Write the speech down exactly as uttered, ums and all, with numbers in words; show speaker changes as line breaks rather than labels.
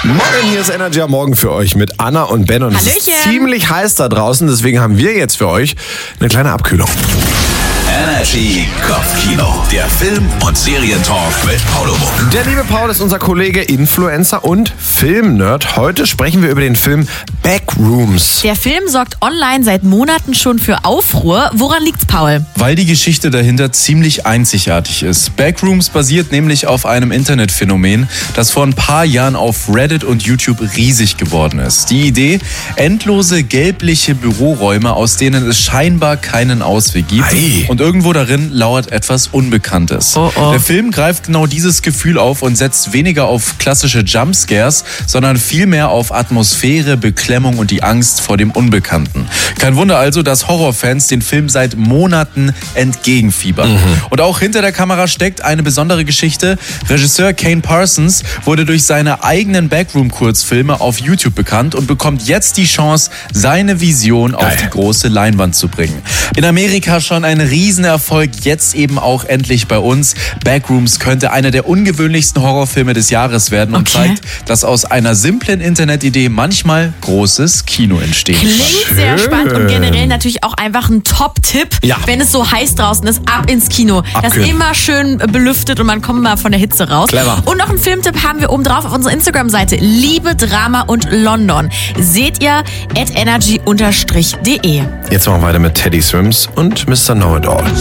Morgen, hier ist Energy am Morgen für euch mit Anna und Ben. Und es ist ziemlich heiß da draußen, deswegen haben wir jetzt für euch eine kleine Abkühlung.
Energy Kopfkino, der Film- und Serientalk mit Paulo Muck.
Der liebe Paul ist unser Kollege, Influencer und Filmnerd. Heute sprechen wir über den Film Backrooms.
Der Film sorgt online seit Monaten schon für Aufruhr. Woran liegt's, Paul?
Weil die Geschichte dahinter ziemlich einzigartig ist. Backrooms basiert nämlich auf einem Internetphänomen, das vor ein paar Jahren auf Reddit und YouTube riesig geworden ist. Die Idee, endlose gelbliche Büroräume, aus denen es scheinbar keinen Ausweg gibt.
Ei.
Und irgendwo darin lauert etwas Unbekanntes.
Oh, oh.
Der Film greift genau dieses Gefühl auf und setzt weniger auf klassische Jumpscares, sondern vielmehr auf Atmosphäre, Beklemmung und die Angst vor dem Unbekannten. Kein Wunder also, dass Horrorfans den Film seit Monaten entgegenfiebern. Mhm. Und auch hinter der Kamera steckt eine besondere Geschichte. Regisseur Kane Parsons wurde durch seine eigenen Backroom-Kurzfilme auf YouTube bekannt und bekommt jetzt die Chance, seine Vision Geil. auf die große Leinwand zu bringen. In Amerika schon ein Riesenerfolg, jetzt eben auch endlich bei uns. Backrooms könnte einer der ungewöhnlichsten Horrorfilme des Jahres werden und
Okay.
zeigt, dass aus einer simplen Internetidee manchmal großes Kino entstehen kann.
Klingt sehr spannend und generell natürlich auch einfach ein Top-Tipp,
Ja.
wenn es so heiß draußen ist, ab ins Kino. Das
Abkühlen.
ist immer schön belüftet und man kommt mal von der Hitze raus.
Clever.
Und noch einen Filmtipp haben wir oben drauf auf unserer Instagram-Seite. Liebe, Drama und London. Seht ihr at energy unterstrich de.
Jetzt machen wir weiter mit Teddy Swims und Mister Know It All.